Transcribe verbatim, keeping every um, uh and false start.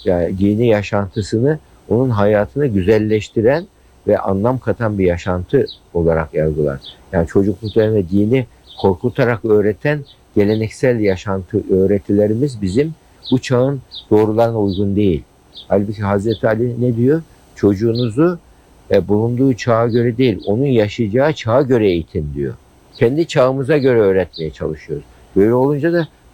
yani dini yaşantısını onun hayatını güzelleştiren ve anlam katan bir yaşantı olarak yargılar. Yani çocukluklarına dini korkutarak öğreten geleneksel yaşantı öğretilerimiz bizim bu çağın doğrularına uygun değil. Halbuki Hazreti Ali ne diyor? Çocuğunuzu e, bulunduğu çağa göre değil, onun yaşayacağı çağa göre eğitin diyor. Kendi çağımıza göre öğretmeye çalışıyoruz. Böyle olunca da